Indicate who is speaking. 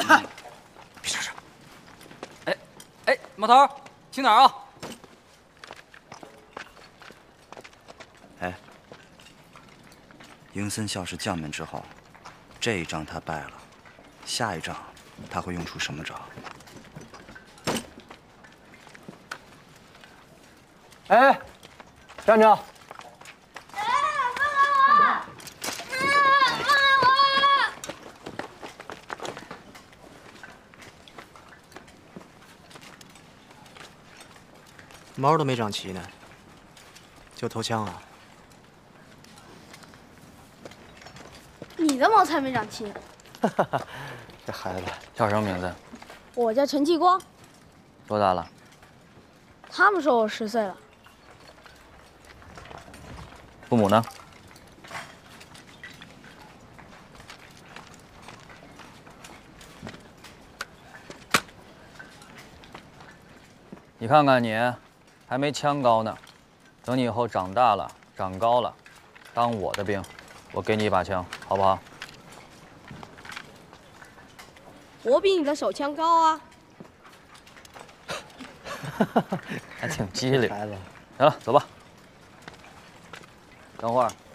Speaker 1: 嗨，别吱声。
Speaker 2: 哎，马头，去哪儿啊？
Speaker 3: 哎，英森校是将门之后，这一仗他败了，下一仗他会用出什么招？
Speaker 4: 哎，站着！
Speaker 5: 毛都没长齐呢，就投枪啊？
Speaker 6: 你的毛才没长齐呢。
Speaker 5: 这孩子
Speaker 2: 叫什么名字？
Speaker 6: 我叫陈继光，
Speaker 2: 多大了？
Speaker 6: 他们说我10岁了。
Speaker 2: 父母呢？你看看你，还没枪高呢。等你以后长大了、长高了，当我的兵，我给你一把枪，好不好？
Speaker 6: 我比你的手枪高啊！
Speaker 2: 还挺机灵。
Speaker 5: 孩子，
Speaker 2: 行了，走吧。等会儿